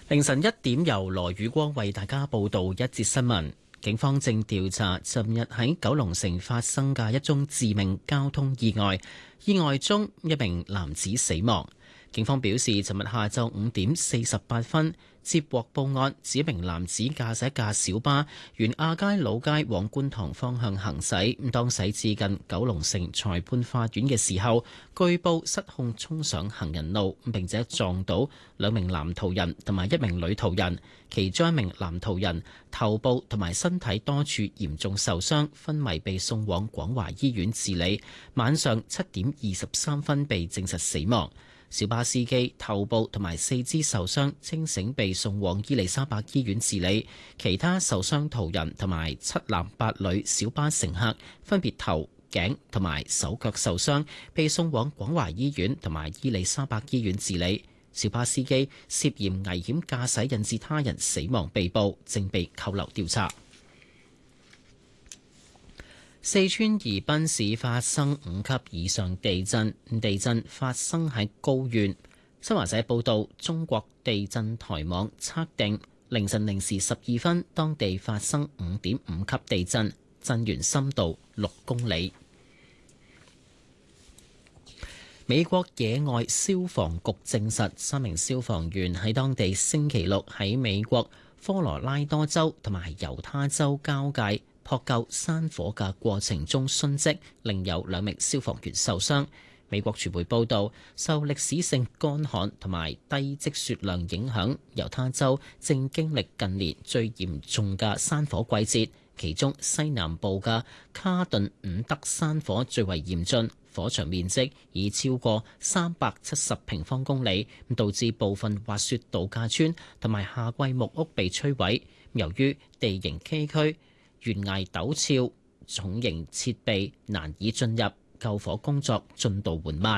凌晨1點，由羅宇光為大家報道一節新聞。警方正調查尋日喺九龍城發生嘅一宗致命交通意外，意外中一名男子死亡。警方表示，尋日下晝5點48分接獲報案，指一名男子駕駛一架小巴沿亞皆老街往觀塘方向行駛，當駛至近九龍城裁判法院嘅時候，據報失控衝上行人路，並且撞到兩名男途人同埋一名女途人，其中一名男途人頭部同埋身體多處嚴重受傷，昏迷被送往廣華醫院治理，晚上7點23分被證實死亡。小巴司機頭部同埋四肢受傷，清醒被送往伊利沙伯醫院治理。其他受傷途人同埋7男8女小巴乘客分別頭、頸同埋手腳受傷，被送往廣華醫院同埋伊利沙伯醫院治理。小巴司機涉嫌危險駕駛引致他人死亡被捕，正被扣留調查。四川宜賓市發生5級以上地震，地震發生喺高縣。新華社報道，中國地震台網測定凌晨0時12分，當地發生5.5級地震，震源深度6公里。美國野外消防局證實，3名消防員喺當地星期六喺美國科羅拉多州同埋猶他州交界撲救山火嘅過程中殉職，另有2名消防員受傷。美國傳媒報道，受歷史性乾旱同埋低積雪量影響，猶他州正經歷近年最嚴重嘅山火季節，其中西南部嘅卡頓伍德山火最為嚴峻，火場面積已超過370平方公里，導致部分滑雪度假村同埋夏季木屋被摧毀。由於地形崎嶇、懸崖陡峭，重型設備難以進入，救火工作進度緩慢。